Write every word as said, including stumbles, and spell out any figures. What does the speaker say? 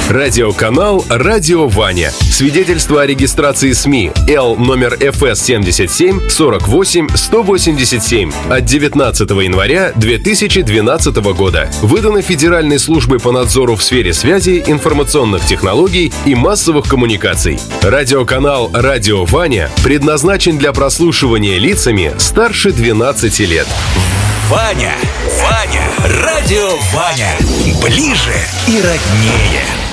Радиоканал «Радио Ваня». Свидетельство о регистрации СМИ Л номер эф эс семьдесят семь сорок восемь сто восемьдесят семь от девятнадцатого января две тысячи двенадцатого года. Выдано Федеральной службой по надзору в сфере связи, информационных технологий и массовых коммуникаций. Радиоканал «Радио Ваня» предназначен для прослушивания лицами старше двенадцати лет. Ваня, Ваня, Радио Ваня. Ближе и роднее.